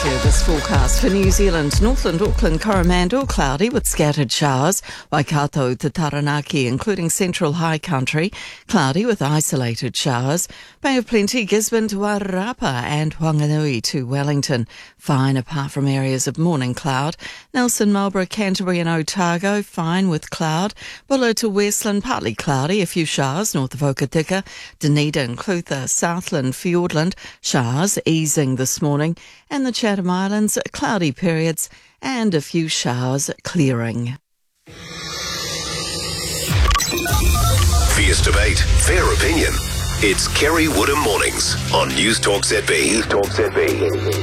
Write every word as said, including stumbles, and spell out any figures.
you this forecast for New Zealand. Northland, Auckland, Coromandel, cloudy with scattered showers. Waikato to Taranaki, including central high country, cloudy with isolated showers. Bay of Plenty, Gisborne to Wairarapa and Whanganui to Wellington, fine apart from areas of morning cloud. Nelson, Marlborough, Canterbury and Otago, fine with cloud. Buller to Westland, partly cloudy, a few showers north of Okitika. Dunedin, Clutha, Southland, Fiordland, showers easing this morning. And the Chatham Islands, cloudy periods and a few showers clearing. Fierce debate, fair opinion. It's Kerry Woodham Mornings on News Talk Z B. News Talk Z B.